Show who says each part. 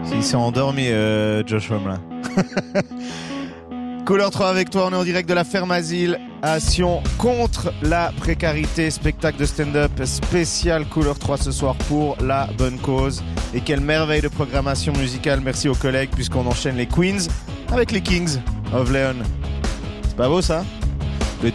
Speaker 1: Il s'est endormi, Josh Homme, là. Couleur 3 avec toi, on est en direct de la Ferme Asile à Sion contre la précarité. Spectacle de stand-up spécial Couleur 3 ce soir pour la bonne cause. Et quelle merveille de programmation musicale. Merci aux collègues puisqu'on enchaîne les Queens avec les Kings of Leon. C'est pas beau ça ?